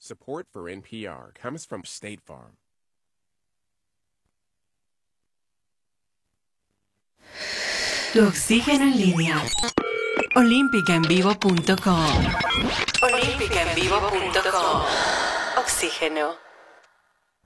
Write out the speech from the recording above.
Support for NPR comes from State Farm. Tu oxígeno en línea. Olímpicaenvivo.com. Olímpicaenvivo.com. Oxígeno.